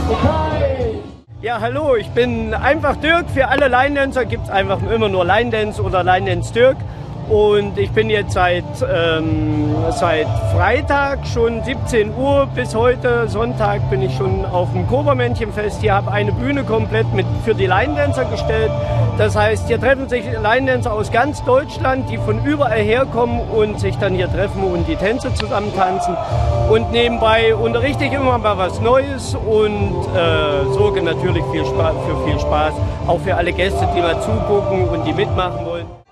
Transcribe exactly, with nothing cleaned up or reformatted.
Okay. Ja, hallo, ich bin einfach Dirk. Für alle Line Dancer gibt es einfach immer nur Line Dance oder Line Dance Dirk. Und ich bin jetzt seit, ähm, seit Freitag schon siebzehn Uhr bis heute Sonntag bin ich schon auf dem Kobermännchenfest. Hier habe eine Bühne komplett mit für die Line Dancer gestellt. Das heißt, hier treffen sich Line Dancer aus ganz Deutschland, die von überall herkommen und sich dann hier treffen und die Tänze zusammen tanzen. Und nebenbei unterrichte ich immer mal was Neues und äh, sorge natürlich viel Spaß, für viel Spaß, auch für alle Gäste, die mal zugucken und die mitmachen wollen.